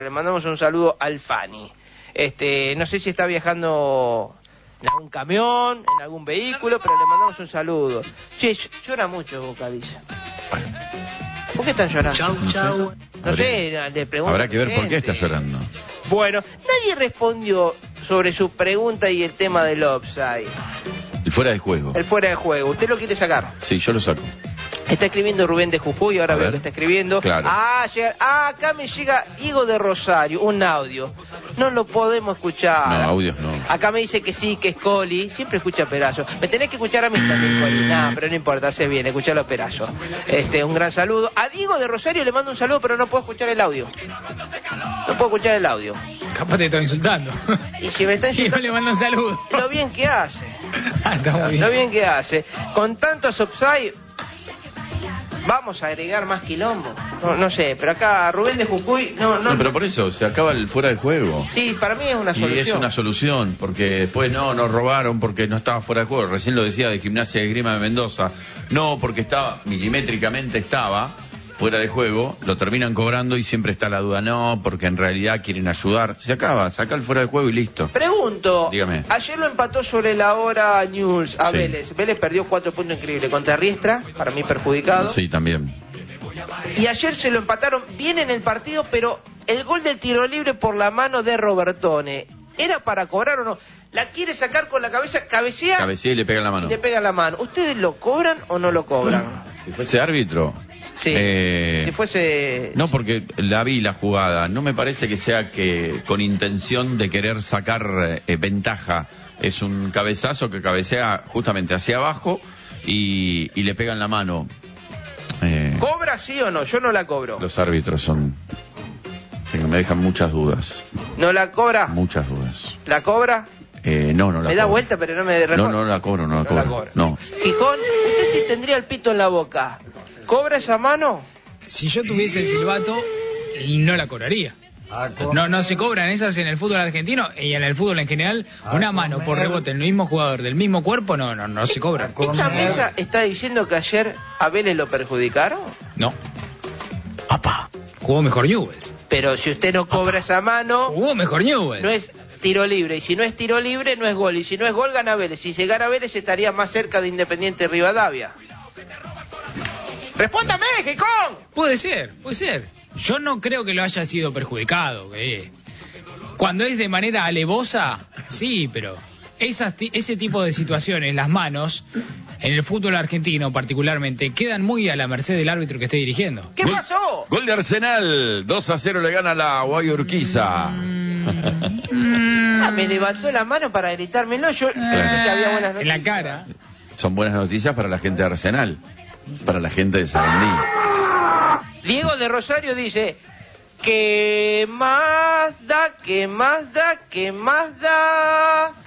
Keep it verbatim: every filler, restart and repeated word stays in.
Le mandamos un saludo al Fani. Este, no sé si está viajando en algún camión, en algún vehículo, pero le mandamos un saludo. Che, llora mucho Bocadilla. ¿Por qué están llorando? Chau, chau. No sé, le pregunto. Habrá que ver gente. por qué está llorando. Bueno, nadie respondió sobre su pregunta y el tema del offside. El fuera de juego. El fuera de juego. ¿Usted lo quiere sacar? Sí, yo lo saco. Está escribiendo Rubén de Jujuy, ahora A veo ver. que está escribiendo. Claro. Ah, llega, ah, acá me llega Diego de Rosario, un audio. No lo podemos escuchar. No, audios no. Acá me dice que sí, que es Coli. Siempre escucha Perazo. Me tenés que escuchar a mí también, Coli. No, pero no importa, hace bien, escuchalo a Perazo. Este, un gran saludo. A Diego de Rosario le mando un saludo, pero no puedo escuchar el audio. No puedo escuchar el audio. Capaz te está insultando. Y si me está Y yo insultando, le mando un saludo. lo bien que hace. Ah, está muy bien. Lo bien que hace. Con tantos offside, vamos a agregar más quilombo. No, no sé, pero acá Rubén de Jujuy, no, no. No, pero por eso se acaba el fuera de juego. Sí, para mí es una solución. Y es una solución, porque después no, nos robaron porque no estaba fuera de juego. Recién lo decía de Gimnasia de Esgrima de Mendoza. No, porque estaba, milimétricamente estaba fuera de juego, lo terminan cobrando y siempre está la duda. No, porque en realidad quieren ayudar. Se acaba, saca el fuera de juego y listo. Pregunto, Dígame. ayer lo empató sobre la hora News a Sí. Vélez. Vélez perdió cuatro puntos increíbles contra Riestra, para mí perjudicado. Sí, también. Y ayer se lo empataron bien en el partido, pero el gol del tiro libre por la mano de Robertone, ¿era para cobrar o no? La quiere sacar con la cabeza, cabecea Cabecea y le pega en la y mano. le pega en la mano. ¿Ustedes lo cobran o no lo cobran? Si fuese árbitro. Sí, eh, si fuese... No, porque la vi la jugada. No me parece que sea que con intención de querer sacar eh, ventaja. Es un cabezazo que cabecea justamente hacia abajo y, y le pega en la mano. Eh, ¿Cobra sí o no? Yo no la cobro. los árbitros son... que me dejan muchas dudas. ¿No la cobra? Muchas dudas. ¿La cobra? Eh, no, no la Me da cobro. vuelta, pero no me No, responde. no la cobro, no la No la cobro. cobra. No. Gijón, usted sí tendría el pito en la boca. ¿Cobra esa mano? Si yo tuviese el silbato, no la cobraría. No, no se cobran esas en el fútbol argentino y en el fútbol en general. Una mano por rebote en el mismo jugador del mismo cuerpo, no, no, no se cobran. ¿Esta mesa está diciendo que ayer a Vélez lo perjudicaron? No. Papá, jugó mejor Newell's. Pero si usted no cobra esa mano, Jugó mejor Newell's. no es tiro libre. Y si no es tiro libre, no es gol. Y si no es gol, gana Vélez. Si se gana Vélez, estaría más cerca de Independiente Rivadavia. ¡Respóndame, Gijón! Puede ser, puede ser. Yo no creo que lo haya sido perjudicado. eh. Cuando es de manera alevosa, sí, pero esas, ti- ese tipo de situaciones, las manos, en el fútbol argentino particularmente, quedan muy a la merced del árbitro que esté dirigiendo. ¿Qué Gol- pasó? Gol de Arsenal. dos a cero le gana la Guayurquiza. Ah, me levantó la mano para gritármelo. Yo pensé que había buenas En noticias. la cara. Son buenas noticias para la gente de Arsenal. Para la gente de Sarandí. Diego de Rosario dice: ¿qué más da? ¿Qué más da? ¿Qué más da?